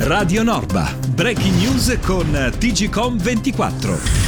Radio Norba, breaking news con TGcom 24.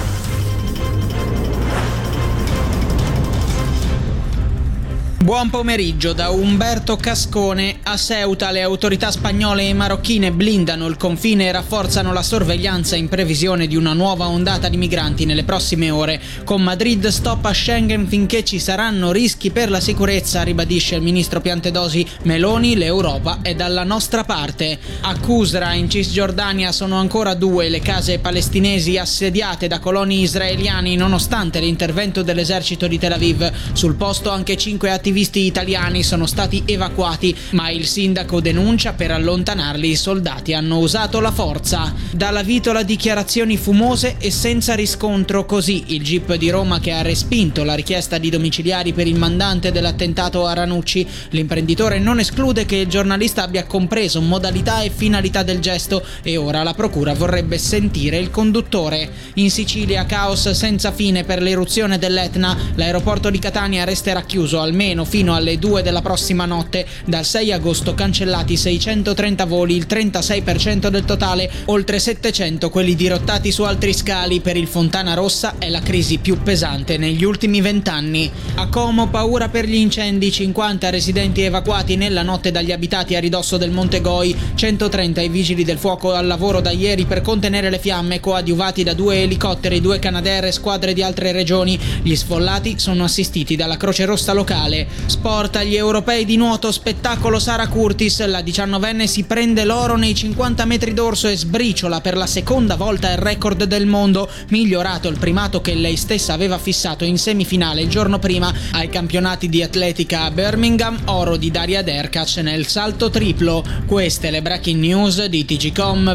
Buon pomeriggio da Umberto Cascone. A Ceuta le autorità spagnole e marocchine blindano il confine e rafforzano la sorveglianza in previsione di una nuova ondata di migranti nelle prossime ore. Con Madrid stop a Schengen finché ci saranno rischi per la sicurezza, ribadisce il ministro Piantedosi. Meloni, l'Europa è dalla nostra parte. A Qusra in Cisgiordania sono ancora 2 le case palestinesi assediate da coloni israeliani nonostante l'intervento dell'esercito di Tel Aviv. Sul posto anche 5 attivisti italiani sono stati evacuati, ma il sindaco denuncia per allontanarli i soldati hanno usato la forza. Dalla Vitola dichiarazioni fumose e senza riscontro, così il GIP di Roma che ha respinto la richiesta di domiciliari per il mandante dell'attentato a Ranucci. L'imprenditore non esclude che il giornalista abbia compreso modalità e finalità del gesto e ora la procura vorrebbe sentire il conduttore. In Sicilia caos senza fine per l'eruzione dell'Etna. L'aeroporto di Catania resterà chiuso almeno fino alle 2 della prossima notte. Dal 6 agosto cancellati 630 voli, il 36% del totale, oltre 700 quelli dirottati su altri scali. Per il Fontana Rossa è la crisi più pesante negli ultimi 20 anni. A Como paura per gli incendi, 50 residenti evacuati nella notte dagli abitati a ridosso del Monte Goi, 130 i vigili del fuoco al lavoro da ieri per contenere le fiamme, coadiuvati da 2 elicotteri, 2 Canadair e squadre di altre regioni. Gli sfollati sono assistiti dalla Croce Rossa locale. Sport, agli europei di nuoto, spettacolo Sara Curtis. La 19enne si prende l'oro nei 50 metri d'orso e sbriciola per la seconda volta il record del mondo, migliorato il primato che lei stessa aveva fissato in semifinale il giorno prima ai campionati di atletica a Birmingham. Oro di Daria Derkac nel salto triplo. Queste le breaking news di TGcom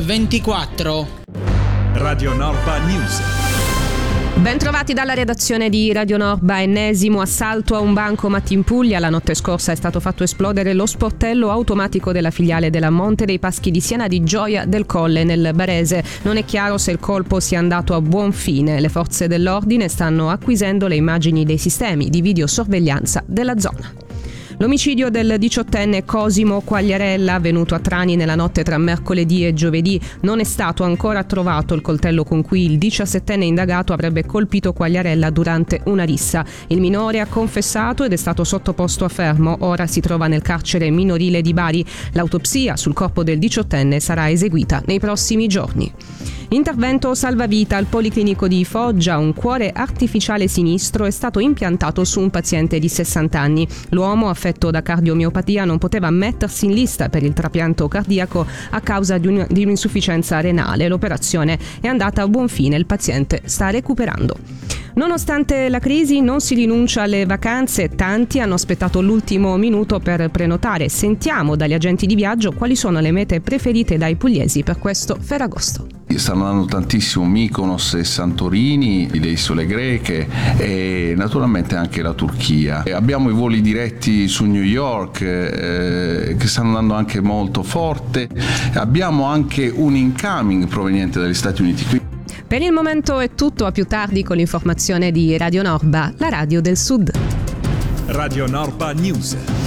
24. Radio Norba News. Bentrovati dalla redazione di Radio Norba. Ennesimo assalto a un bancomat in Puglia. La notte scorsa è stato fatto esplodere lo sportello automatico della filiale della Monte dei Paschi di Siena di Gioia del Colle nel Barese. Non è chiaro se il colpo sia andato a buon fine. Le forze dell'ordine stanno acquisendo le immagini dei sistemi di videosorveglianza della zona. L'omicidio del 18enne Cosimo Quagliarella, avvenuto a Trani nella notte tra mercoledì e giovedì. Non è stato ancora trovato il coltello con cui il 17enne indagato avrebbe colpito Quagliarella durante una rissa. Il minore ha confessato ed è stato sottoposto a fermo. Ora si trova nel carcere minorile di Bari. L'autopsia sul corpo del 18enne sarà eseguita nei prossimi giorni. Intervento salvavita al Policlinico di Foggia. Un cuore artificiale sinistro è stato impiantato su un paziente di 60 anni. L'uomo, affetto da cardiomiopatia, non poteva mettersi in lista per il trapianto cardiaco a causa di un'insufficienza renale. L'operazione è andata a buon fine, il paziente sta recuperando. Nonostante la crisi non si rinuncia alle vacanze, tanti hanno aspettato l'ultimo minuto per prenotare. Sentiamo dagli agenti di viaggio quali sono le mete preferite dai pugliesi per questo Ferragosto. Stanno andando tantissimo Mykonos e Santorini, le isole greche e naturalmente anche la Turchia. Abbiamo i voli diretti su New York che stanno andando anche molto forte. Abbiamo anche un incoming proveniente dagli Stati Uniti. Per il momento è tutto, a più tardi con l'informazione di Radio Norba, la radio del Sud. Radio Norba News.